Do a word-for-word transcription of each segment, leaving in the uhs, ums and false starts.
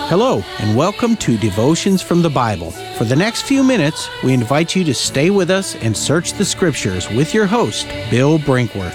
Hello, and welcome to Devotions from the Bible. For the next few minutes, we invite you to stay with us and search the Scriptures with your host, Bill Brinkworth.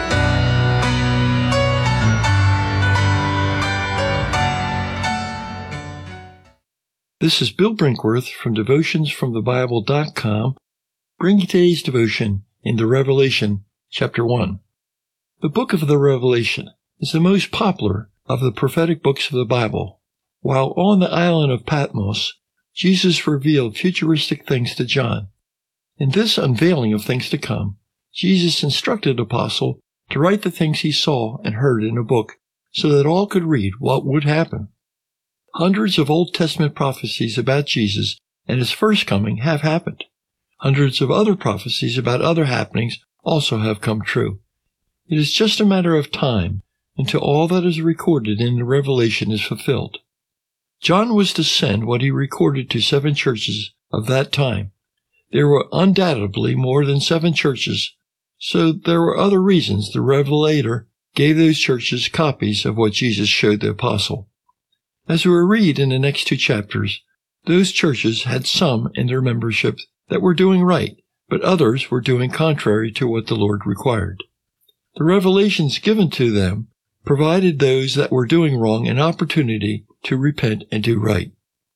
This is Bill Brinkworth from devotions from the bible dot com, bringing today's devotion into Revelation chapter one. The book of the Revelation is the most popular of the prophetic books of the Bible. While on the island of Patmos, Jesus revealed futuristic things to John. In this unveiling of things to come, Jesus instructed the apostle to write the things he saw and heard in a book so that all could read what would happen. Hundreds of Old Testament prophecies about Jesus and his first coming have happened. Hundreds of other prophecies about other happenings also have come true. It is just a matter of time until all that is recorded in the Revelation is fulfilled. John was to send what he recorded to seven churches of that time. There were undoubtedly more than seven churches, so there were other reasons the Revelator gave those churches copies of what Jesus showed the apostle. As we will read in the next two chapters, those churches had some in their membership that were doing right, but others were doing contrary to what the Lord required. The revelations given to them provided those that were doing wrong an opportunity to repent and do right.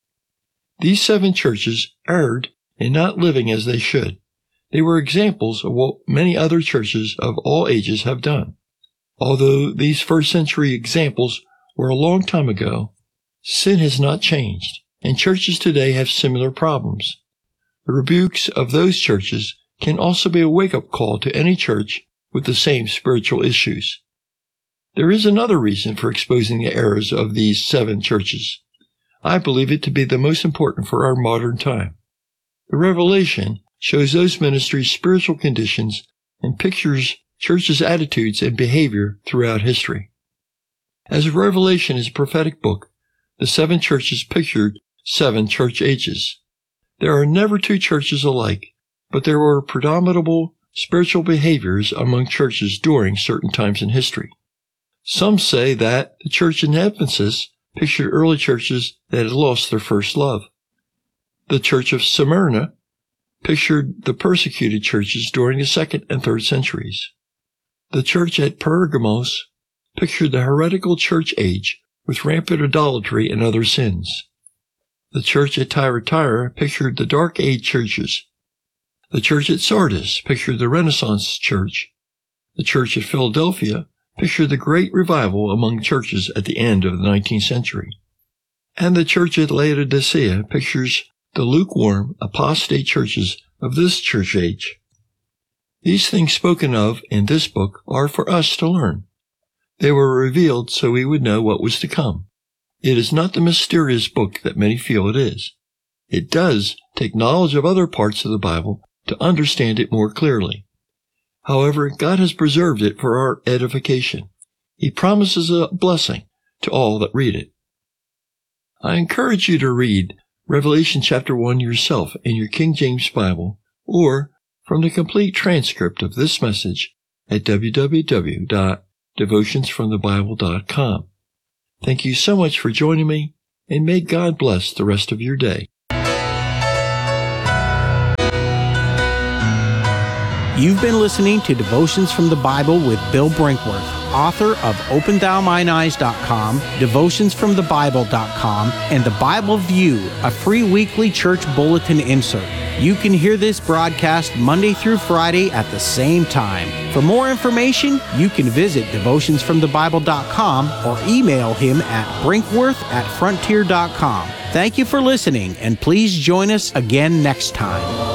These seven churches erred in not living as they should. They were examples of what many other churches of all ages have done. Although these first century examples were a long time ago, sin has not changed, and churches today have similar problems. The rebukes of those churches can also be a wake-up call to any church with the same spiritual issues. There is another reason for exposing the errors of these seven churches. I believe it to be the most important for our modern time. The Revelation shows those ministries' spiritual conditions and pictures churches' attitudes and behavior throughout history. As Revelation is a prophetic book, the seven churches pictured seven church ages. There are never two churches alike, but there were predominable spiritual behaviors among churches during certain times in history. Some say that the church in Ephesus pictured early churches that had lost their first love. The church of Smyrna pictured the persecuted churches during the second and third centuries. The church at Pergamos pictured the heretical church age with rampant idolatry and other sins. The church at Thyatira pictured the Dark Age churches. The church at Sardis pictured the Renaissance church. The church at Philadelphia pictured the great revival among churches at the end of the nineteenth century. And the church at Laodicea pictures the lukewarm, apostate churches of this church age. These things spoken of in this book are for us to learn. They were revealed so we would know what was to come. It is not the mysterious book that many feel it is. It does take knowledge of other parts of the Bible to understand it more clearly. However, God has preserved it for our edification. He promises a blessing to all that read it. I encourage you to read Revelation chapter one yourself in your King James Bible, or from the complete transcript of this message at w w w dot devotions from the bible dot com. Thank you so much for joining me, and may God bless the rest of your day. You've been listening to Devotions from the Bible with Bill Brinkworth, author of open thou mine eyes dot com, devotions from the bible dot com, and the Bible View, a free weekly church bulletin insert. You can hear this broadcast Monday through Friday at the same time. For more information, you can visit devotions from the bible dot com or email him at brinkworth at frontier dot com. Thank you for listening, and please join us again next time.